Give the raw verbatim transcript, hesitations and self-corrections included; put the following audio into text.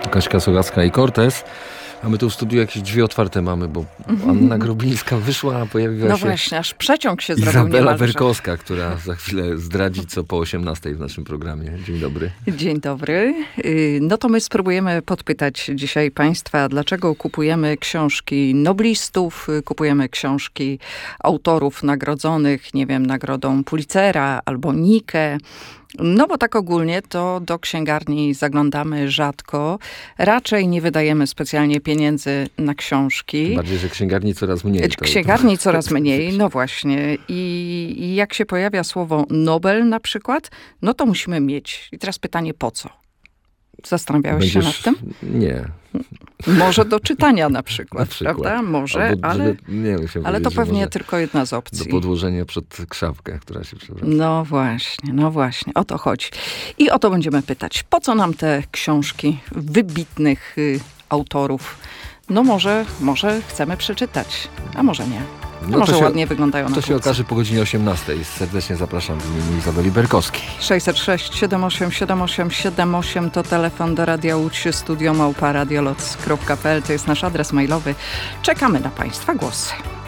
tu Kaśka Sogacka i Cortez. A my tu w studiu jakieś drzwi otwarte mamy, bo Anna Groblińska wyszła, a pojawiła no się... No właśnie, aż przeciąg się zrobił Izabela niemalże. Berkowska, która za chwilę zdradzi co po osiemnastej w naszym programie. Dzień dobry. Dzień dobry. No to my spróbujemy podpytać dzisiaj państwa, dlaczego kupujemy książki noblistów, kupujemy książki autorów nagrodzonych, nie wiem, nagrodą Pulitzera albo Nike. No bo tak ogólnie to do księgarni zaglądamy rzadko. Raczej nie wydajemy specjalnie pieniędzy na książki. Tym bardziej, że księgarni coraz mniej. To, księgarni to... coraz mniej, no właśnie. I, I jak się pojawia słowo Nobel na przykład, no to musimy mieć. I teraz pytanie, po co? Zastanawiałeś Będziesz... się nad tym? Nie. Może do czytania na przykład, na przykład. prawda? Może, Albo, ale, żeby, nie, ale to pewnie tylko jedna z opcji. Do podłożenia przed krzawkę, która się przewraca. No właśnie, no właśnie, o to chodzi. I o to będziemy pytać. Po co nam te książki wybitnych y, autorów? No może, może chcemy przeczytać, a może nie. No może się, ładnie wyglądają na To półce. się okaże po godzinie osiemnastej. Serdecznie zapraszam w imieniu Izabeli Berkowskiej. sześćset sześć siedem osiem siedem osiem siedem osiem to telefon do Radia Łódź, studio małpa radioloc kropka p l. To jest nasz adres mailowy. Czekamy na państwa głosy.